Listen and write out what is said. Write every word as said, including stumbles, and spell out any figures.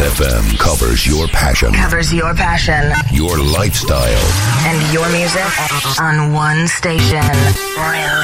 F M covers your passion. Covers your passion. Your lifestyle. And your music on one station. Real